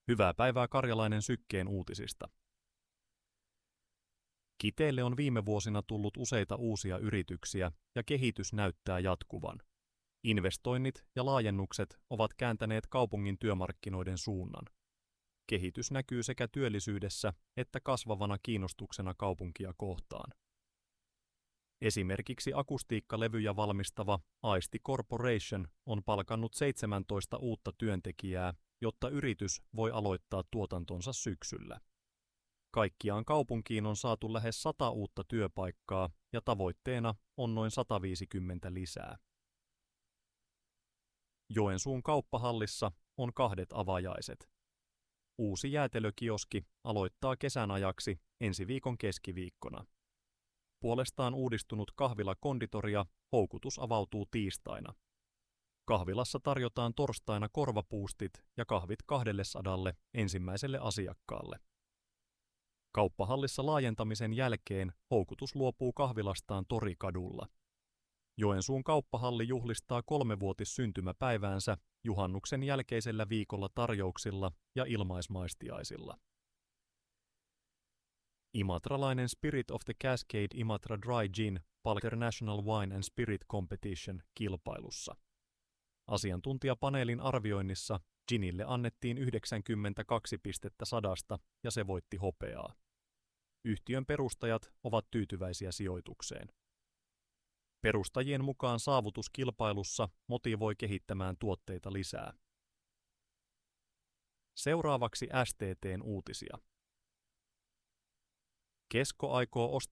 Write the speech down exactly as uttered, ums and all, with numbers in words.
Hyvää päivää Karjalainen Sykkeen uutisista. Kiteelle on viime vuosina tullut useita uusia yrityksiä ja kehitys näyttää jatkuvan. Investoinnit ja laajennukset ovat kääntäneet kaupungin työmarkkinoiden suunnan. Kehitys näkyy sekä työllisyydessä että kasvavana kiinnostuksena kaupunkia kohtaan. Esimerkiksi akustiikkalevyjä valmistava Aisti Corporation on palkannut seitsemäntoista uutta työntekijää, jotta yritys voi aloittaa tuotantonsa syksyllä. Kaikkiaan kaupunkiin on saatu lähes sata uutta työpaikkaa ja tavoitteena on noin sata viisikymmentä lisää. Joensuun kauppahallissa on kahdet avajaiset. Uusi jäätelökioski aloittaa kesän ajaksi ensi viikon keskiviikkona. Puolestaan uudistunut kahvila Konditoria houkutus avautuu tiistaina. Kahvilassa tarjotaan torstaina korvapuustit ja kahvit kahdelle sadalle ensimmäiselle asiakkaalle. Kauppahallissa laajentamisen jälkeen houkutus luopuu kahvilastaan Torikadulla. Joensuun kauppahalli juhlistaa kolmevuotis syntymäpäiväänsä juhannuksen jälkeisellä viikolla tarjouksilla ja ilmaismaistiaisilla. Imatralainen Spirit of the Cascade Imatra Dry Gin palkitsi International Wine and Spirit Competition kilpailussa. Asiantuntijapaneelin arvioinnissa ginille annettiin yhdeksänkymmentäkaksi pistettä sadasta ja se voitti hopeaa. Yhtiön perustajat ovat tyytyväisiä sijoitukseen. Perustajien mukaan saavutus kilpailussa motivoi kehittämään tuotteita lisää. Seuraavaksi S T T:n uutisia. Kesko aikoo ostaa